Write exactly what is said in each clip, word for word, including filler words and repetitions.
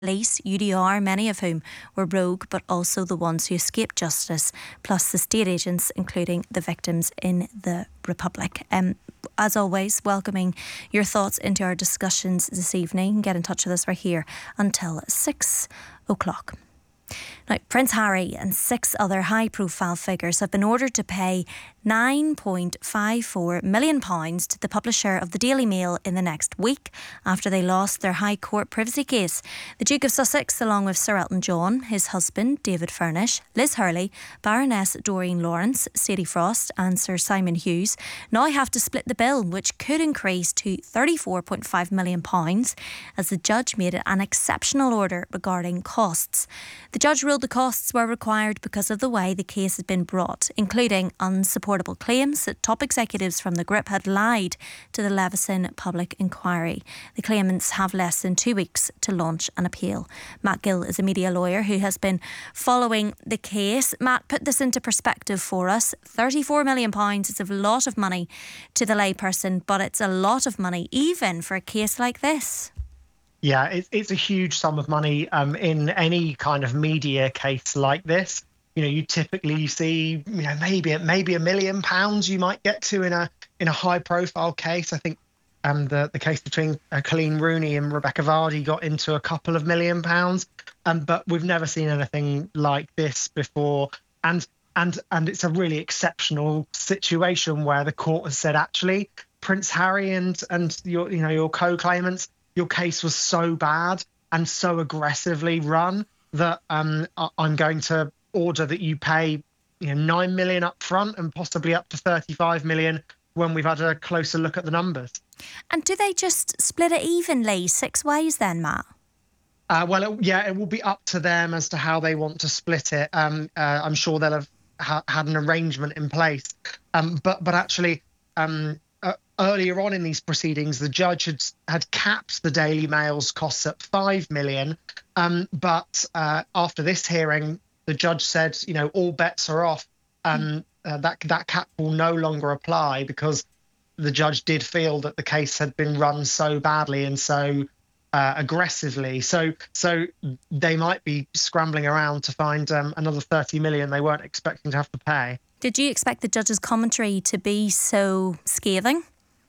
Police, U D R, many of whom were rogue, but also the ones who escaped justice, plus the state agents, including the victims in the Republic. Um, as always, welcoming your thoughts into our discussions this evening. Get in touch with us. We're here until six o'clock. Now, Prince Harry and six other high-profile figures have been ordered to pay nine point five four million pounds to the publisher of the Daily Mail in the next week after they lost their High Court privacy case. The Duke of Sussex, along with Sir Elton John, his husband David Furnish, Liz Hurley, Baroness Doreen Lawrence, Sadie Frost and Sir Simon Hughes, now have to split the bill, which could increase to thirty-four point five million pounds, as the judge made it an exceptional order regarding costs. The judge ruled the costs were required because of the way the case had been brought, including unsupportable claims that top executives from the group had lied to the Leveson public inquiry. The claimants have less than two weeks to launch an appeal. Matt Gill is a media lawyer who has been following the case. Matt, put this into perspective for us. thirty-four million pounds is a lot of money to the layperson, but it's a lot of money even for a case like this. Yeah, it's it's a huge sum of money um, in any kind of media case like this. You know, you typically see, you know, maybe maybe a million pounds you might get to in a in a high profile case. I think um, the the case between uh, Colleen Rooney and Rebecca Vardy got into a couple of million pounds, um, but we've never seen anything like this before. And and and it's a really exceptional situation where the court has said, actually, Prince Harry and and your you know your co-claimants, your case was so bad and so aggressively run that um, I'm going to order that you pay you know, nine million up front and possibly up to thirty-five million when we've had a closer look at the numbers. And do they just split it evenly, six ways then, Matt? Uh, well, it, yeah, it will be up to them as to how they want to split it. Um, uh, I'm sure they'll have ha- had an arrangement in place. Um, but but actually, um, Uh, earlier on in these proceedings, the judge had had capped the Daily Mail's costs at five million. Um, but uh, after this hearing, the judge said, you know, all bets are off. Um, uh, that that cap will no longer apply because the judge did feel that the case had been run so badly and so uh, aggressively. So so they might be scrambling around to find um, another thirty million they weren't expecting to have to pay. Did you expect the judge's commentary to be so scathing?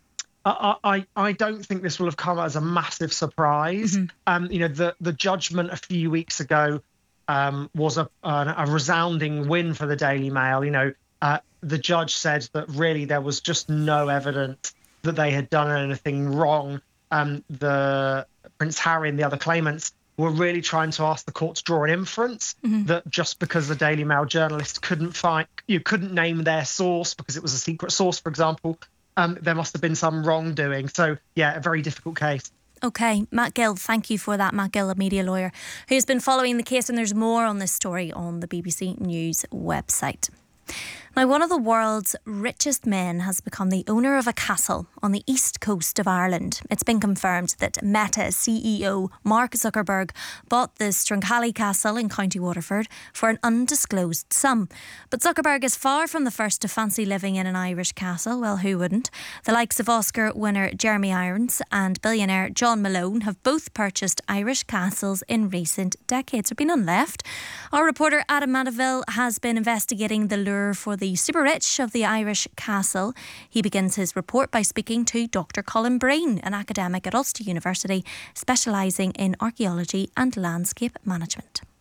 I, I, I don't think this will have come as a massive surprise. Mm-hmm. Um, you know, the, the judgment a few weeks ago um, was a, a, a resounding win for the Daily Mail. You know, uh, the judge said that really there was just no evidence that they had done anything wrong. Um, the Prince Harry and the other claimants were really trying to ask the court to draw an inference mm-hmm. that just because the Daily Mail journalists couldn't find, you couldn't name their source because it was a secret source, for example, um, there must have been some wrongdoing. So, yeah, a very difficult case. OK, Matt Gill, thank you for that. Matt Gill, a media lawyer who's been following the case, and there's more on this story on the B B C News website. Now, one of the world's richest men has become the owner of a castle on the east coast of Ireland. It's been confirmed that Meta C E O Mark Zuckerberg bought the Stronghally Castle in County Waterford for an undisclosed sum. But Zuckerberg is far from the first to fancy living in an Irish castle. Well, who wouldn't? The likes of Oscar winner Jeremy Irons and billionaire John Malone have both purchased Irish castles in recent decades. There have been none left. Our reporter Adam Mandeville has been investigating the lure for the super rich of the Irish castle. He begins his report by speaking to Doctor Colin Breen, an academic at Ulster University specialising in archaeology and landscape management.